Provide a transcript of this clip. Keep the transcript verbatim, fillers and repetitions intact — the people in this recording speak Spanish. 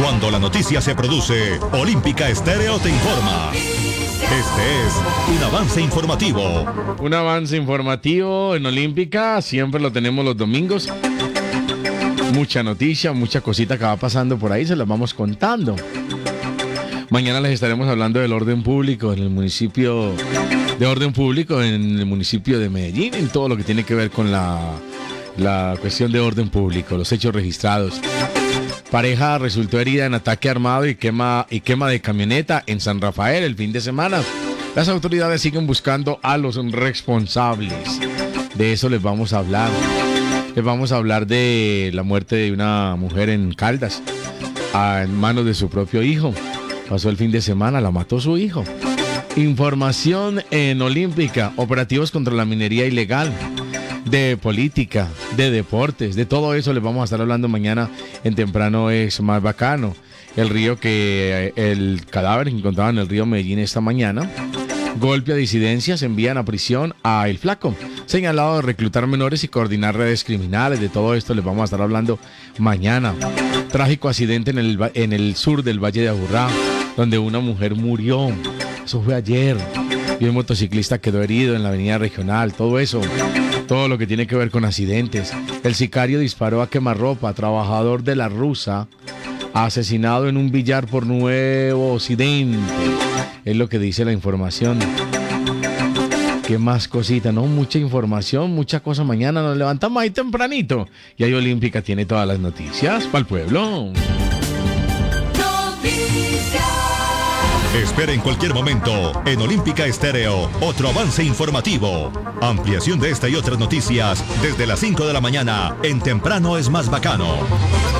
Cuando la noticia se produce, Olímpica Estéreo te informa. Este es un avance informativo. Un avance informativo en Olímpica, siempre lo tenemos los domingos. Mucha noticia, mucha cosita que va pasando por ahí, se las vamos contando. Mañana les estaremos hablando del orden público en el municipio, de orden público en el municipio de Medellín, en todo lo que tiene que ver con la, la cuestión de orden público, los hechos registrados. Pareja resultó herida en ataque armado y quema, y quema de camioneta en San Rafael el fin de semana. Las autoridades siguen buscando a los responsables. De eso les vamos a hablar. Les vamos a hablar de la muerte de una mujer en Caldas, a, en manos de su propio hijo. Pasó el fin de semana, la mató su hijo. Información en Olímpica, operativos contra la minería ilegal, de política, de deportes, de todo eso les vamos a estar hablando mañana en Temprano es Más Bacano. El río que, el cadáver que encontraban en el río Medellín esta mañana. Golpe a disidencias, envían a prisión a El Flaco, señalado de reclutar menores y coordinar redes criminales. De todo esto les vamos a estar hablando mañana. Trágico accidente en el, en el sur del Valle de Aburrá, donde una mujer murió. Eso fue ayer. Y un motociclista quedó herido en la avenida regional. Todo eso, todo lo que tiene que ver con accidentes. El sicario disparó a quemarropa, trabajador de La Rusa, asesinado en un billar por nuevo accidente. Es lo que dice la información. ¿Qué más cosita? No, mucha información, mucha cosa. Mañana nos levantamos ahí tempranito y ahí Olímpica tiene todas las noticias para el pueblo. Espera en cualquier momento en Olímpica Estéreo otro avance informativo. Ampliación de esta y otras noticias desde las cinco de la mañana en Temprano es Más Bacano.